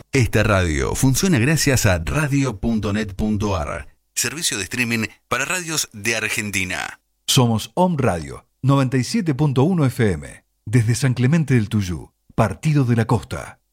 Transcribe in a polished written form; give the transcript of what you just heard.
Esta radio funciona gracias a radio.net.ar, servicio de streaming para radios de Argentina. Somos Om Radio 97.1 FM, desde San Clemente del Tuyú, Partido de la Costa.